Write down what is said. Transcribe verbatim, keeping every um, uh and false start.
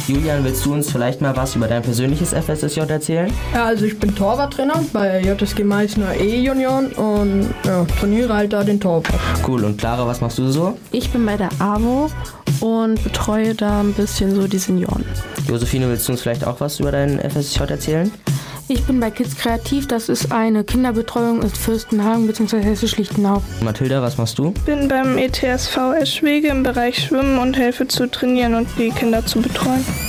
Julian, willst du uns vielleicht mal was über dein persönliches F S S J erzählen? Ja, also ich bin Torwarttrainer bei J S G Meißner E-Junioren und ja, trainiere halt da den Torwart. Cool, und Clara, was machst du so? Ich bin bei der A W O und betreue da ein bisschen so die Senioren. Josephine, willst du uns vielleicht auch was über dein F S S J erzählen? Ich bin bei Kids Kreativ, das ist eine Kinderbetreuung in Fürstenhagen bzw. Hessisch-Lichtenau. Mathilda, was machst du? Ich bin beim E T S V Eschwege im Bereich Schwimmen und helfe zu trainieren und die Kinder zu betreuen.